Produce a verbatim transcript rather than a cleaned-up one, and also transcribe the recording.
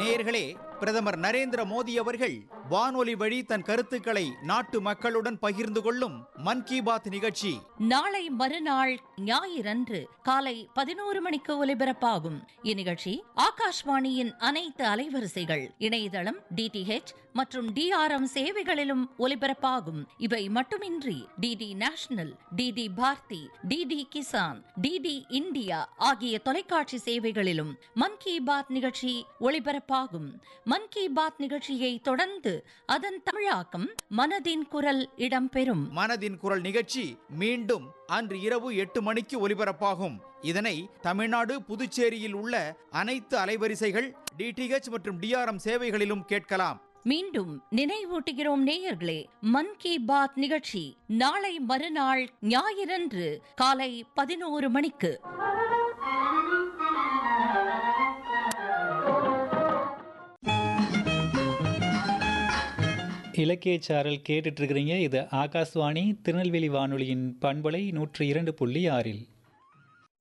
நேயர்களே, பிரதமர் நரேந்திர மோடி அவர்கள் வானொலி வழி தன் கருத்துக்களை நாட்டு மக்களுடன் பகிர்ந்து கொள்ளும் மன் கி பாத் நிகழ்ச்சி நாளை மறுநாள் ஞாயிறன்று காலை பதினோரு மணிக்கு ஒலிபரப்பாகும். இந்நிகழ்ச்சி ஆகாஷ்வாணியின் அனைத்து அலைவரிசைகள், இணையதளம், டிடிஹெச் மற்றும் டிஆர்எம் சேவைகளிலும் ஒலிபரப்பாகும். இவை மட்டுமின்றி DD national, DD Bharathi, DD Kisan, DD India ஆகிய தொலைக்காட்சி சேவைகளிலும் மன் கி பாத் நிகழ்ச்சி ஒளிபரப்பாகும். மன் கி பாத் நிகழ்ச்சியை தொடர்ந்து அதன் தமிழாக்கம் மனதின் குரல் இடம்பெறும். மனதின் குரல் நிகழ்ச்சி மீண்டும் அன்று இரவு எட்டு மணிக்கு ஒலிபரப்பாகும். இதனை தமிழ்நாடு, புதுச்சேரியில் உள்ள அனைத்து அலைவரிசைகள், டிடிஹெச் மற்றும் டிஆர்எம் சேவைகளிலும் கேட்கலாம். மீண்டும் நினைவூட்டுகிறோம் நேயர்களே, மன் கி பாத் நிகழ்ச்சி நாளை மறுநாள் ஞாயிறன்று காலை பதினோரு மணிக்கு. இலக்கிய சாரல் கேட்டுட்டு இருக்கிறீங்க. இது ஆகாஷ்வாணி திருநெல்வேலி வானொலியின் பண்பலை நூற்றி இரண்டு புள்ளி ஆறில்.